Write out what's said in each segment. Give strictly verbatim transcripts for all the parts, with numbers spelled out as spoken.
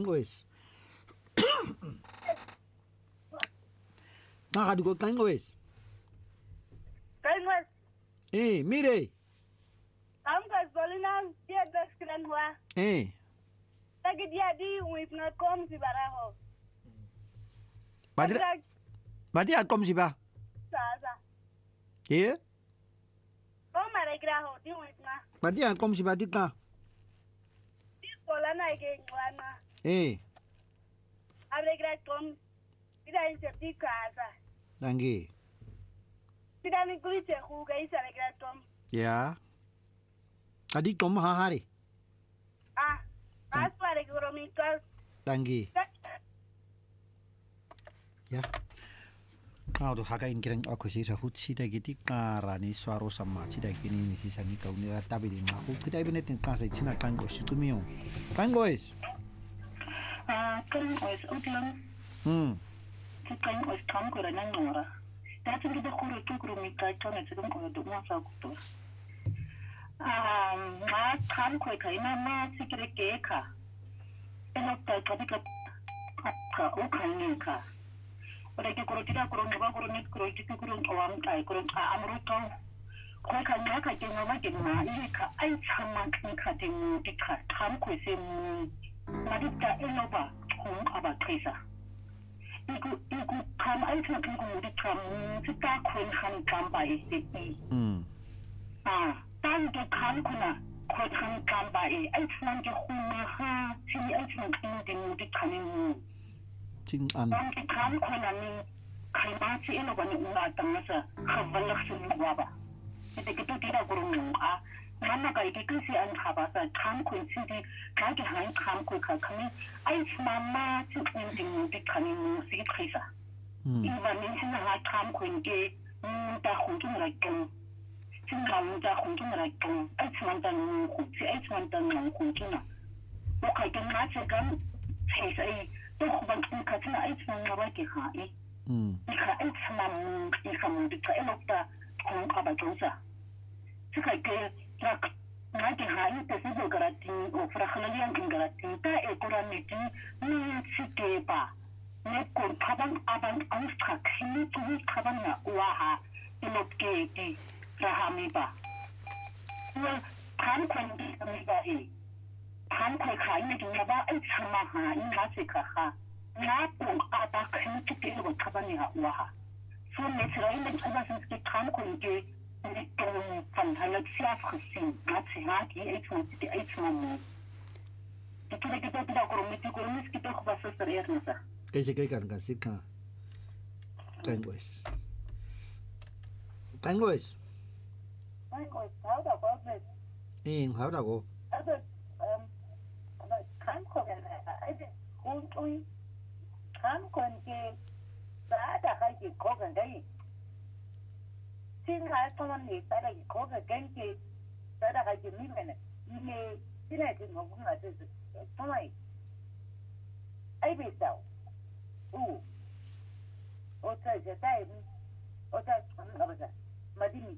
Kangoes. Nah, dugo Kangoes. Kangoes. Eh, mire. Kangoes bolinan dia deskran wa. Eh. Lagi dia di wif na kom si baraho. Badra. Badia kom si ba? Sa sa. Eh? Kom mare graho di wif na. Badia kom si badika. Di bola na ke ngwana. Eh. Abre gra kom. Ida inserti casa. Dangi. Ida ni kulite khu ga isa gra tom. Ya. Tadi kom ha hari. Ah. Aspa de goromital. Dangi. Ya. Kau tu hakain kirang aku sih sahut sih dah gitu karani suara sama sih dah kini ni sih sani kau ni tapi di mana aku kita ibu netin kan saya cina kan gos itu mio kan gos ah kan gos utlang hmm kan gos kam kau nang nora dah tu kita kuru tu kuru mika cuma sebab kau tu masa aku tu ah mak kam kau kai nama sih kira keka elok tak kau kita kau ukai ni ka Ora ke kuro tira kuro ngaba kuro net kuro kita kuro awam kai kuro amruto ko kan ya ka ke ngaba ke ma ile ka ai chama kan ka te mu dika tam ko se mu madita enoba ko aba kaisa iku iku kam ai kan ko mu dika mu sita ko han kam ba ise hmm ah tan ke kam kuna ko han kam ba e ai chama ke khuma ha ti ai chama kan de mu dika ni mu Cing an. Ang kam ko na ni kay mati ino ba ni una tangasa khabalak sun waba. Ite kito tira kurung a mana kay kisi an khabasa kam ko sindi kay han kam ko ka kami ay mama tin tin mo di kani mo si khisa. Iba ni sin ha kam ko nge ta khuntung ra ken. Sin ka mo ta khuntung ra ken. Ay man ta mo khu si ay man ta mo khuntung na. Mo kay ken ma se kan sai Toch ban kun katina ai tsan na ba ke ha e. Hmm. Ka ai tsan mun ki ka mun di ka e lokta kun ka ba jonsa. Suka ke rak na ke ha ni ta sibo garati o fra khalalian kin garati ta e kuran ni ti ni sike ba. Ne ko taban aban an ka kini tu taban na wa ha e lokke ti rahami ba. Wa kan kun di mi ba e. Kan ko kai ni na ba ai sama ha in ha se ka ha na ko a ba kan ki ke ba ka ba ni ha wa ha so ne tsira in da ba san ki kan ko ke ni to kan ha la sia khsin na se ha ki ai tsu ti ai tsu mu ti ki ke to da ko mi ti ko mi ki to ba sa ser er na sa Kai se kai kan kan sik ka kan gos kan gos Ai ko sao da ba be. eh hao da go Ada um kan ko ga ai de kun tui kan ko ke ba da ka ki ko ga dai. Sin ha to man ni ta da ki ko ga gen ki ta da ka ki mi mene. Ni sina ki mo ga de to mai. Ai be sao. U. O ta je dai ni. O ta kan ga ba. Madini.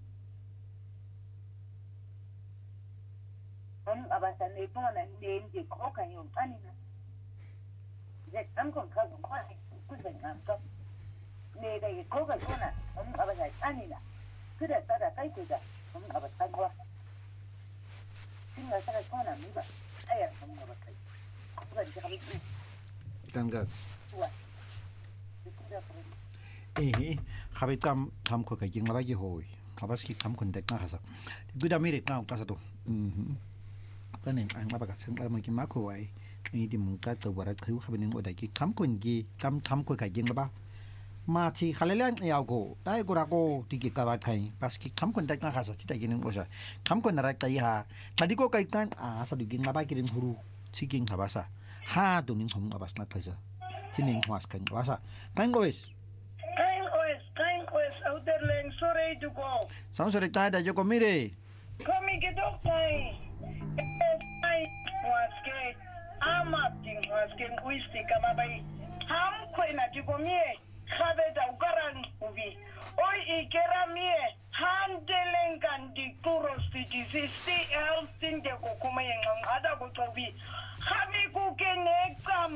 Om abasan ni pun na ni ni ko kan yung ani na. Je am kon ka ko ai ku se ngam ko. Ni da ko ka ko na om abasan ani na. Ku da ta da kai ku da om abasan ko. Sin na ta ko na mi ba. Ai om abasan. Ku da ji ka bi. kan gas Wa. Ku da ko. eh khabit kam tham ko ka jing la ba ji hoi khabas ki kam kun dek na khasa du da mi re na ka sa to mhmก็เนี่ยอันว่าประกาศซึ่งเราไม่กินมากกว่าไอ้ที่มึงก็ตัวเราถือเขาเป็นหนึ่งว่าได้กี่คำคนกี่คำคำคนขายยิงหรือเปล่ามาที่เขาเล่นเอเอาโก้ได้กูรักโก้ที่กี่กบฏไทยปัสกี่คำคนได้กันหาสัตว์ที่ได้กินหนึ่งว่าใช่คำคนอะไรใจฮะแต่ที่ก็ใกล้กันอ่าสะดุกินมาบ้ากินหูรูที่กินหาภาษาห้าตัวนี้ผมอาบัสนักภาษาที่หนึ่งหัวสกันภาษากันก็อิส Kan ko es kan ko es outer leng sore to go. สองสุดท้ายได้ยกมือเลย Komi ke doktai. Ai was ke ama ting was ke kuisti kama bai. Ham ko na ti ko mie. Khabe da ugaran uvi. Oi ikera mie. Handelen kan di kuros ti ti sisti el tin de ko kuma yang ada ko tobi. Kami ku ke ne kam